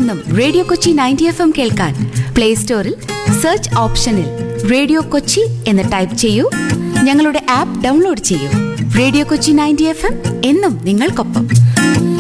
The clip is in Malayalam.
എന്നും റേഡിയോ കൊച്ചി 90 FM കേൾക്കാൻ പ്ലേ സ്റ്റോറിൽ സെർച്ച് ഓപ്ഷനിൽ റേഡിയോ കൊച്ചി എന്ന് ടൈപ്പ് ചെയ്യൂ. ഞങ്ങളുടെ ആപ്പ് ഡൗൺലോഡ് ചെയ്യൂ. റേഡിയോ കൊച്ചി 90 FM എന്നും നിങ്ങൾക്കൊപ്പം.